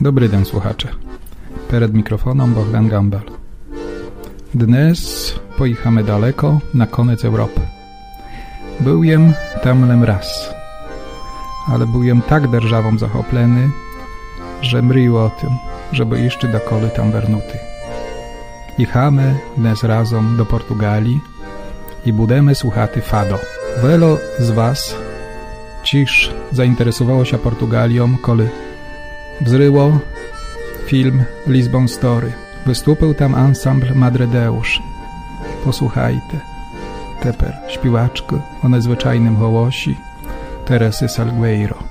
Dobry den, słuchacze. Przed mikrofonem Bogdan Gambal. Dnes pojechamy daleko, na koniec Europy. Byłem tamlem raz, ale byłem tak державą zachopleny, że mrył o tym, żeby jeszcze dokoli tam wernuty. Jechamy dnes razem do Portugalii i budemy słuchati fado. Wielu z was ciż zainteresowało się Portugalią, koli wzryło film Lisbon Story. Wystąpił tam ansambl Madredeusz. Posłuchajcie. Teper śpiewaczkę o nadzwyczajnym głosie Teresy Salgueiro.